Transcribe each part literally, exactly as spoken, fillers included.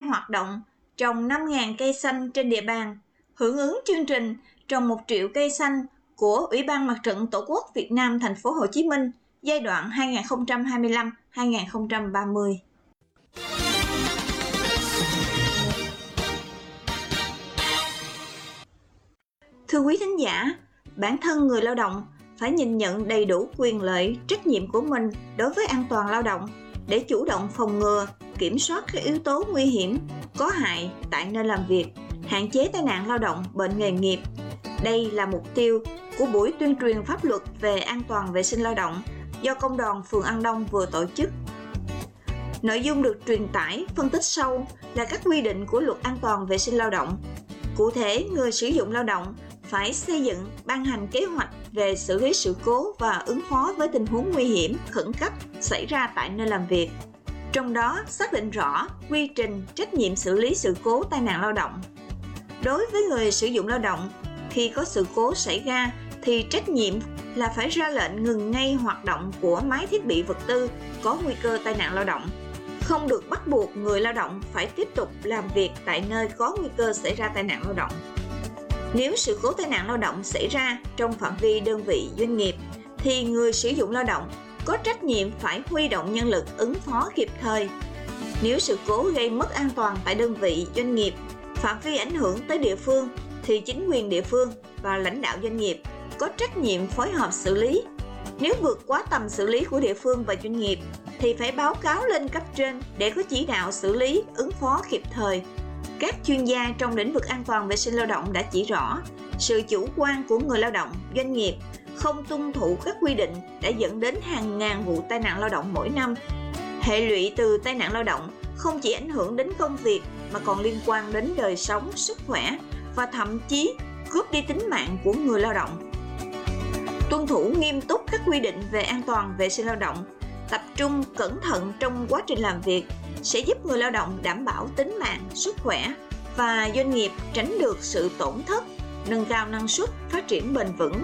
hoạt động trồng năm nghìn cây xanh trên địa bàn, hưởng ứng chương trình trồng một triệu cây xanh của Ủy ban Mặt trận Tổ quốc Việt Nam Thành phố Hồ Chí Minh giai đoạn hai nghìn không trăm hai mươi lăm đến hai nghìn không trăm ba mươi. Thưa quý thính giả, bản thân người lao động phải nhìn nhận đầy đủ quyền lợi, trách nhiệm của mình đối với an toàn lao động để chủ động phòng ngừa, kiểm soát các yếu tố nguy hiểm, có hại tại nơi làm việc, hạn chế tai nạn lao động, bệnh nghề nghiệp. Đây là mục tiêu của buổi tuyên truyền pháp luật về an toàn vệ sinh lao động do Công đoàn phường An Đông vừa tổ chức. Nội dung được truyền tải, phân tích sâu là các quy định của Luật An toàn vệ sinh lao động. Cụ thể, người sử dụng lao động phải xây dựng, ban hành kế hoạch về xử lý sự cố và ứng phó với tình huống nguy hiểm, khẩn cấp xảy ra tại nơi làm việc. Trong đó, xác định rõ quy trình, trách nhiệm xử lý sự cố tai nạn lao động. Đối với người sử dụng lao động, khi có sự cố xảy ra thì trách nhiệm là phải ra lệnh ngừng ngay hoạt động của máy thiết bị vật tư có nguy cơ tai nạn lao động. Không được bắt buộc người lao động phải tiếp tục làm việc tại nơi có nguy cơ xảy ra tai nạn lao động. Nếu sự cố tai nạn lao động xảy ra trong phạm vi đơn vị doanh nghiệp, thì người sử dụng lao động có trách nhiệm phải huy động nhân lực ứng phó kịp thời. Nếu sự cố gây mất an toàn tại đơn vị doanh nghiệp, phạm vi ảnh hưởng tới địa phương, thì chính quyền địa phương và lãnh đạo doanh nghiệp có trách nhiệm phối hợp xử lý. Nếu vượt quá tầm xử lý của địa phương và doanh nghiệp, thì phải báo cáo lên cấp trên để có chỉ đạo xử lý, ứng phó kịp thời. Các chuyên gia trong lĩnh vực an toàn vệ sinh lao động đã chỉ rõ, sự chủ quan của người lao động, doanh nghiệp không tuân thủ các quy định đã dẫn đến hàng ngàn vụ tai nạn lao động mỗi năm. Hệ lụy từ tai nạn lao động không chỉ ảnh hưởng đến công việc mà còn liên quan đến đời sống, sức khỏe và thậm chí cướp đi tính mạng của người lao động. Tuân thủ nghiêm túc các quy định về an toàn vệ sinh lao động, tập trung cẩn thận trong quá trình làm việc sẽ giúp người lao động đảm bảo tính mạng, sức khỏe và doanh nghiệp tránh được sự tổn thất, nâng cao năng suất, phát triển bền vững.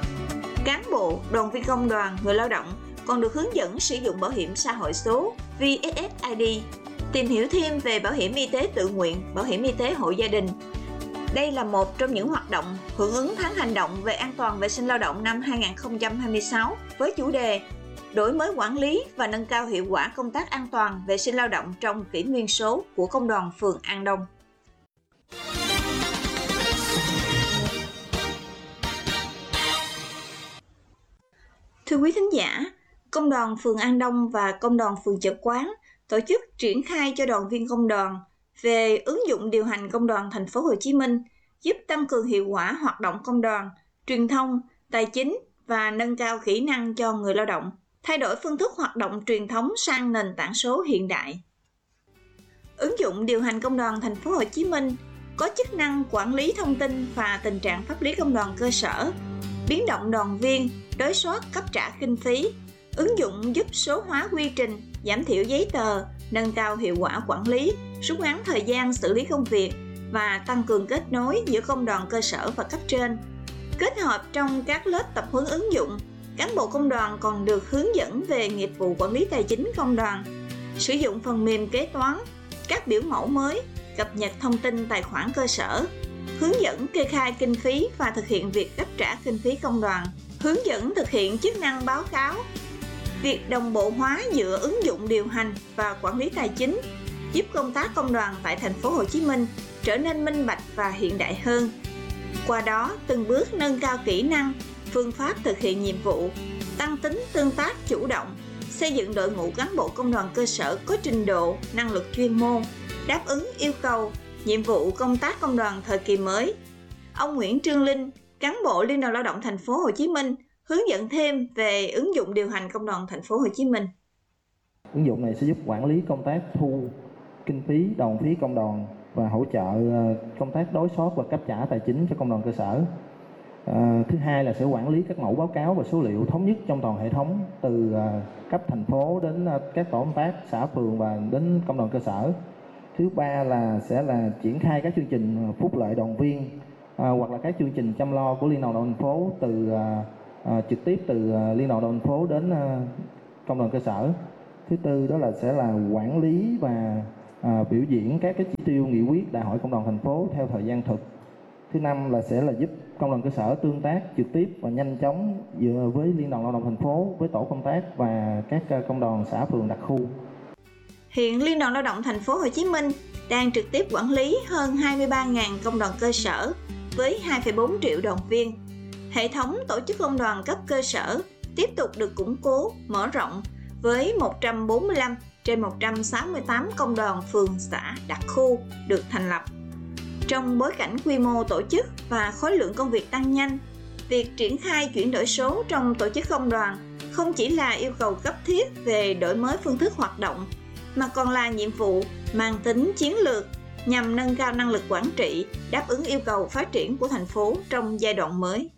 Cán bộ, đoàn viên công đoàn, người lao động còn được hướng dẫn sử dụng bảo hiểm xã hội số V S S I D, tìm hiểu thêm về bảo hiểm y tế tự nguyện, bảo hiểm y tế hộ gia đình. Đây là một trong những hoạt động hưởng ứng tháng hành động về an toàn vệ sinh lao động năm hai nghìn không trăm hai mươi sáu với chủ đề đổi mới quản lý và nâng cao hiệu quả công tác an toàn vệ sinh lao động trong kỷ nguyên số của Công đoàn phường An Đông. Thưa quý thính giả, Công đoàn phường An Đông và Công đoàn phường Chợ Quán tổ chức triển khai cho đoàn viên công đoàn về ứng dụng điều hành công đoàn thành phố Hồ Chí Minh, giúp tăng cường hiệu quả hoạt động công đoàn, truyền thông, tài chính và nâng cao kỹ năng cho người lao động, thay đổi phương thức hoạt động truyền thống sang nền tảng số hiện đại. Ứng dụng điều hành công đoàn thành phố Hồ Chí Minh có chức năng quản lý thông tin và tình trạng pháp lý công đoàn cơ sở, biến động đoàn viên, đối soát cấp trả kinh phí. Ứng dụng giúp số hóa quy trình, giảm thiểu giấy tờ, nâng cao hiệu quả quản lý, rút ngắn thời gian xử lý công việc và tăng cường kết nối giữa công đoàn cơ sở và cấp trên. Kết hợp trong các lớp tập huấn ứng dụng, cán bộ công đoàn còn được hướng dẫn về nghiệp vụ quản lý tài chính công đoàn, sử dụng phần mềm kế toán, các biểu mẫu mới, cập nhật thông tin tài khoản cơ sở, hướng dẫn kê khai kinh phí và thực hiện việc cấp trả kinh phí công đoàn, hướng dẫn thực hiện chức năng báo cáo. Việc đồng bộ hóa giữa ứng dụng điều hành và quản lý tài chính giúp công tác công đoàn tại thành phố Hồ Chí Minh trở nên minh bạch và hiện đại hơn. Qua đó, từng bước nâng cao kỹ năng, phương pháp thực hiện nhiệm vụ, tăng tính tương tác chủ động, xây dựng đội ngũ cán bộ công đoàn cơ sở có trình độ, năng lực chuyên môn, đáp ứng yêu cầu, nhiệm vụ công tác công đoàn thời kỳ mới. Ông Nguyễn Trương Linh, cán bộ Liên đoàn Lao động thành phố Hồ Chí Minh, hướng dẫn thêm về ứng dụng điều hành công đoàn thành phố Hồ Chí Minh. Ứng dụng này sẽ giúp quản lý công tác thu kinh phí, đoàn phí công đoàn và hỗ trợ công tác đối soát và cấp trả tài chính cho công đoàn cơ sở. À, thứ hai là sẽ quản lý các mẫu báo cáo và số liệu thống nhất trong toàn hệ thống từ à, cấp thành phố đến à, các tổ công tác xã phường và đến công đoàn cơ sở. Thứ ba là sẽ là triển khai các chương trình phúc lợi đoàn viên à, hoặc là các chương trình chăm lo của Liên đoàn Lao động thành phố từ à, à, trực tiếp từ à, Liên đoàn Lao động thành phố đến à, công đoàn cơ sở. Thứ tư đó là sẽ là quản lý và à, biểu diễn các cái chỉ tiêu nghị quyết đại hội công đoàn thành phố theo thời gian thực. Thứ năm là sẽ là giúp công đoàn cơ sở tương tác trực tiếp và nhanh chóng giữa với Liên đoàn Lao động thành phố, với tổ công tác và các công đoàn xã phường đặc khu. Hiện Liên đoàn Lao động thành phố Hồ Chí Minh đang trực tiếp quản lý hơn hai mươi ba nghìn công đoàn cơ sở với hai phẩy bốn triệu đoàn viên. Hệ thống tổ chức công đoàn cấp cơ sở tiếp tục được củng cố, mở rộng với một trăm bốn mươi lăm trên một trăm sáu mươi tám công đoàn phường xã đặc khu được thành lập. Trong bối cảnh quy mô tổ chức và khối lượng công việc tăng nhanh, việc triển khai chuyển đổi số trong tổ chức công đoàn không chỉ là yêu cầu cấp thiết về đổi mới phương thức hoạt động, mà còn là nhiệm vụ mang tính chiến lược nhằm nâng cao năng lực quản trị, đáp ứng yêu cầu phát triển của thành phố trong giai đoạn mới.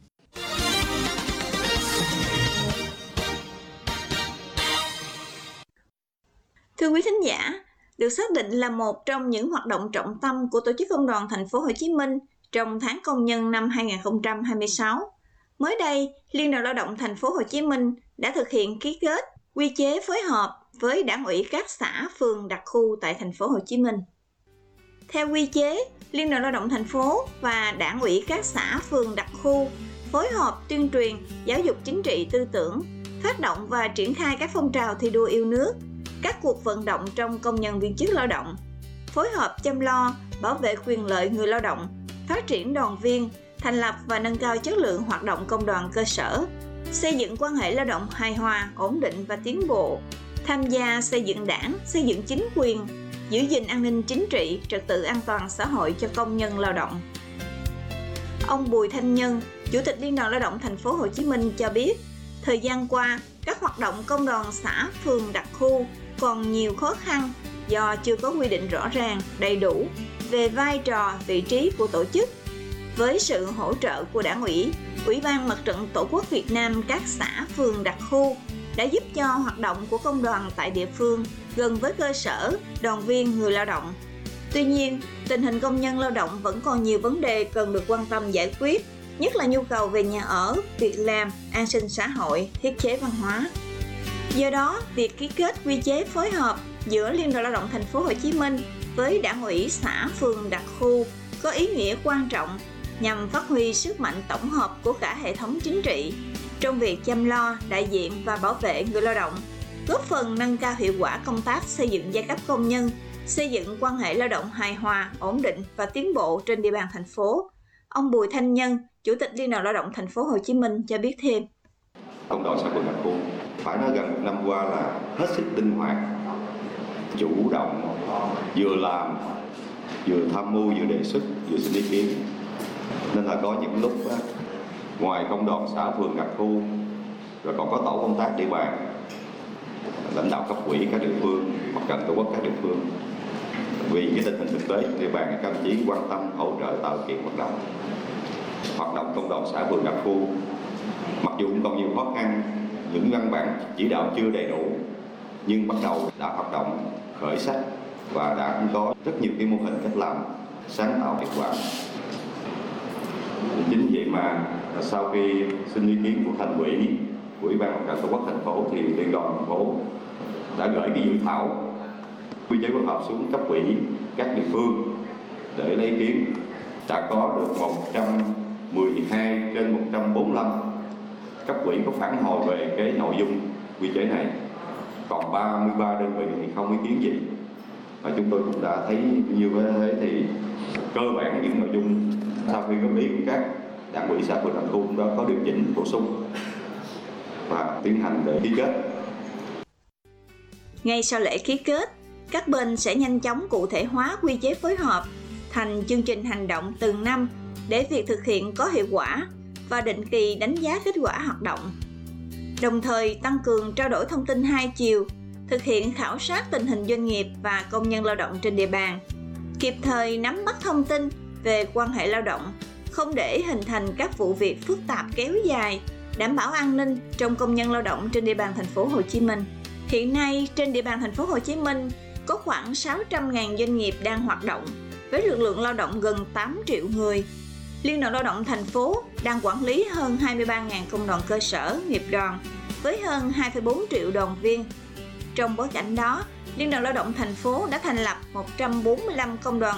Thưa quý thính giả, được xác định là một trong những hoạt động trọng tâm của Tổ chức Công đoàn Thành phố Hồ Chí Minh trong tháng công nhân năm hai không hai sáu. Mới đây, Liên đoàn Lao động Thành phố Hồ Chí Minh đã thực hiện ký kết quy chế phối hợp với Đảng ủy các xã phường đặc khu tại Thành phố Hồ Chí Minh. Theo quy chế, Liên đoàn Lao động thành phố và Đảng ủy các xã phường đặc khu phối hợp tuyên truyền, giáo dục chính trị tư tưởng, phát động và triển khai các phong trào thi đua yêu nước, các cuộc vận động trong công nhân viên chức lao động, phối hợp chăm lo, bảo vệ quyền lợi người lao động, phát triển đoàn viên, thành lập và nâng cao chất lượng hoạt động công đoàn cơ sở, xây dựng quan hệ lao động hài hòa, ổn định và tiến bộ, tham gia xây dựng đảng, xây dựng chính quyền, giữ gìn an ninh chính trị, trật tự an toàn xã hội cho công nhân lao động. Ông Bùi Thanh Nhân, Chủ tịch Liên đoàn Lao động Thành phố Hồ Chí Minh cho biết, thời gian qua, các hoạt động công đoàn xã, phường đặc khu còn nhiều khó khăn do chưa có quy định rõ ràng, đầy đủ về vai trò, vị trí của tổ chức. Với sự hỗ trợ của Đảng ủy, Ủy ban Mặt trận Tổ quốc Việt Nam các xã, phường đặc khu đã giúp cho hoạt động của công đoàn tại địa phương gần với cơ sở, đoàn viên, người lao động. Tuy nhiên, tình hình công nhân lao động vẫn còn nhiều vấn đề cần được quan tâm giải quyết, nhất là nhu cầu về nhà ở, việc làm, an sinh xã hội, thiết chế văn hóa. Do đó, việc ký kết quy chế phối hợp giữa Liên đoàn Lao động Thành phố Hồ Chí Minh với Đảng ủy xã, phường đặc khu có ý nghĩa quan trọng nhằm phát huy sức mạnh tổng hợp của cả hệ thống chính trị trong việc chăm lo, đại diện và bảo vệ người lao động, góp phần nâng cao hiệu quả công tác xây dựng giai cấp công nhân, xây dựng quan hệ lao động hài hòa, ổn định và tiến bộ trên địa bàn thành phố. Ông Bùi Thanh Nhân, Chủ tịch Liên đoàn Lao động Thành phố Hồ Chí Minh cho biết thêm. Công đoàn xã phường đặc khu phải nói gần một năm qua là hết sức linh hoạt, chủ động, vừa làm, vừa tham mưu, vừa đề xuất, vừa xin ý kiến. Nên là có những lúc đó, ngoài công đoàn xã phường đặc khu rồi còn có tổ công tác địa bàn, lãnh đạo cấp ủy các địa phương, mặt trận tổ quốc các địa phương, vì cái tình hình thực tế địa bàn các đồng chí quan tâm hỗ trợ tạo điều kiện hoạt động hoạt động công đoàn xã phường đặc khu. Mặc dù cũng còn nhiều khó khăn, những văn bản chỉ đạo chưa đầy đủ, nhưng bắt đầu đã hoạt động khởi sắc và đã có rất nhiều cái mô hình cách làm sáng tạo hiệu quả. Chính vậy mà sau khi xin ý kiến của thành ủy, của Ủy ban Mặt trận Tổ quốc thành phố thì Liên đoàn thành phố đã gửi cái dự thảo quy chế phối hợp xuống cấp ủy các địa phương để lấy ý kiến. Đã có được một trăm mười hai trên một trăm bốn mươi lăm cấp ủy có phản hồi về cái nội dung quy chế này, còn ba mươi ba đơn vị thì không ý kiến gì. Và chúng tôi cũng đã thấy như thế thì cơ bản những nội dung sau khi góp ý của các đảng ủy xã phường đặc khu đã có điều chỉnh bổ sung và tiến hành để ký kết. Ngay sau lễ ký kết, các bên sẽ nhanh chóng cụ thể hóa quy chế phối hợp thành chương trình hành động từng năm để việc thực hiện có hiệu quả và định kỳ đánh giá kết quả hoạt động. Đồng thời tăng cường trao đổi thông tin hai chiều, thực hiện khảo sát tình hình doanh nghiệp và công nhân lao động trên địa bàn, kịp thời nắm bắt thông tin về quan hệ lao động, không để hình thành các vụ việc phức tạp kéo dài, đảm bảo an ninh trong công nhân lao động trên địa bàn thành phố Hồ Chí Minh. Hiện nay, trên địa bàn thành phố Hồ Chí Minh có khoảng sáu trăm nghìn doanh nghiệp đang hoạt động với lực lượng lao động gần tám triệu người. Liên đoàn Lao động thành phố đang quản lý hơn hai mươi ba nghìn công đoàn cơ sở, nghiệp đoàn với hơn hai phẩy bốn triệu đoàn viên. Trong bối cảnh đó, Liên đoàn Lao động thành phố đã thành lập một trăm bốn mươi lăm công đoàn